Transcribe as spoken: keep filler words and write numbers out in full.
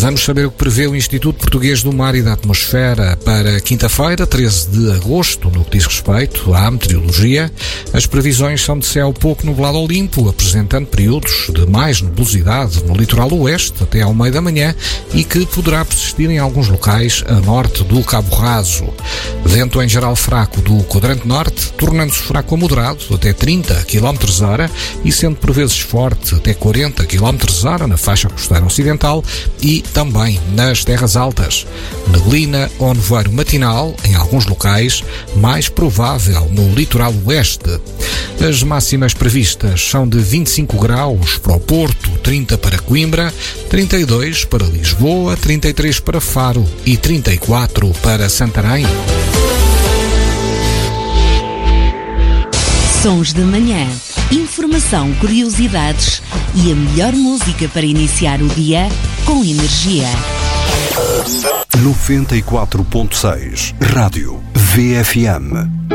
Vamos saber o que prevê o Instituto Português do Mar e da Atmosfera para quinta-feira, treze de agosto, no que diz respeito à meteorologia. As previsões são de céu pouco nublado ou limpo, apresentando períodos de mais nebulosidade no litoral oeste até ao meio da manhã e que poderá persistir em alguns locais a norte do Cabo Raso. Vento em geral fraco do quadrante norte, tornando-se fraco a moderado até trinta quilómetros hora e sendo por vezes forte até quarenta quilómetros hora na faixa costeira ocidental e também nas terras altas. Neblina ou nevoeiro matinal, em alguns locais, mais provável no litoral oeste. As máximas previstas são de vinte e cinco graus para o Porto, trinta para Coimbra, trinta e dois para Lisboa, trinta e três para Faro e trinta e quatro para Santarém. Sons da manhã. Informação, curiosidades e a melhor música para iniciar o dia com energia. noventa e quatro ponto seis Rádio V F M.